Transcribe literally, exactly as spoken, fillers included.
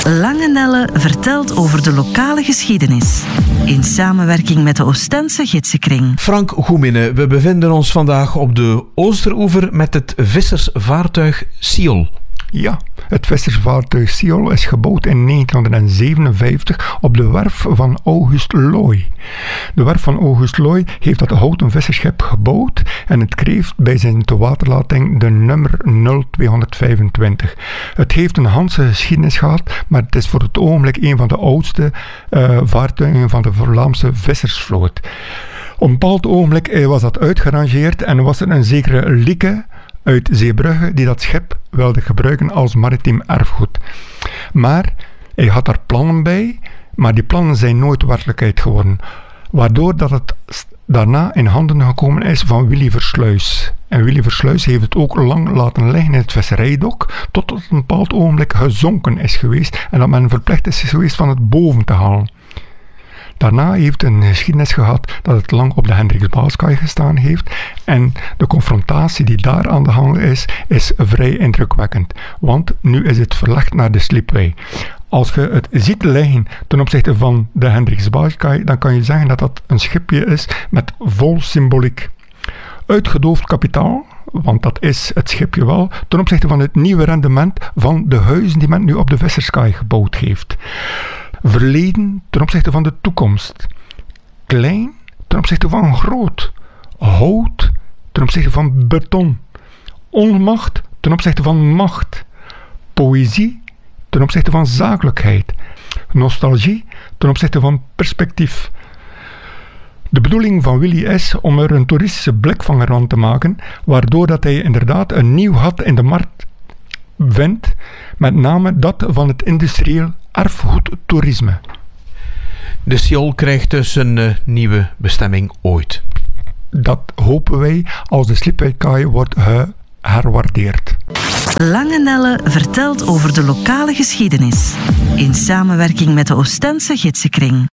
Lange Nelle vertelt over de lokale geschiedenis. In samenwerking met de Oostense Gidsenkring. Frank Goemine, we bevinden ons vandaag op de Oosteroever met het vissersvaartuig Siol. Ja, het vissersvaartuig Siol is gebouwd in negentienhonderdzevenenvijftig op de werf van August Looy. De werf van August Looy heeft dat houten visserschip gebouwd en het kreeg bij zijn tewaterlating de nummer nul tweehonderdvijfentwintig. Het heeft een Hanse geschiedenis gehad, maar het is voor het ogenblik een van de oudste uh, vaartuigen van de Vlaamse vissersvloot. Op een bepaald ogenblik was dat uitgerangeerd en was er een zekere Lieke uit Zeebrugge die dat schip wilde gebruiken als maritiem erfgoed. Maar hij had daar plannen bij, maar die plannen zijn nooit werkelijkheid geworden. Waardoor dat het daarna in handen gekomen is van Willy Versluys. En Willy Versluys heeft het ook lang laten liggen in het visserijdok, tot het een bepaald ogenblik gezonken is geweest en dat men verplicht is geweest van het boven te halen. Daarna heeft het een geschiedenis gehad dat het lang op de Hendriksbaalskaai gestaan heeft en de confrontatie die daar aan de gang is, is vrij indrukwekkend. Want nu is het verlegd naar de Slipway. Als je het ziet liggen ten opzichte van de Hendriksbaalskaai, dan kan je zeggen dat dat een schipje is met vol symboliek. Uitgedoofd kapitaal, want dat is het schipje wel, ten opzichte van het nieuwe rendement van de huizen die men nu op de Visserskaai gebouwd heeft. Verleden ten opzichte van de toekomst. Klein ten opzichte van groot. Hout ten opzichte van beton. Onmacht ten opzichte van macht. Poëzie ten opzichte van zakelijkheid. Nostalgie ten opzichte van perspectief. De bedoeling van Willy is om er een toeristische blikvanger aan te maken, waardoor dat hij inderdaad een nieuw gat in de markt vindt, met name dat van het industrieel erfgoedtoerisme. De Siol krijgt dus een uh, nieuwe bestemming ooit. Dat hopen wij als de Slipwaykaai wordt geherwaardeerd. Lange Nelle vertelt over de lokale geschiedenis. In samenwerking met de Oostense Gidsenkring.